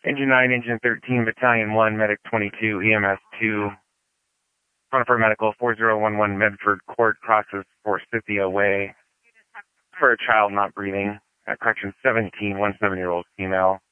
Engine 9, Engine 13, Battalion 1, Medic 22, EMS 2, Conifer Medical 4011 Medford Court crosses for Scythia Way for a child not breathing at correction 17, 1 7-year-old female.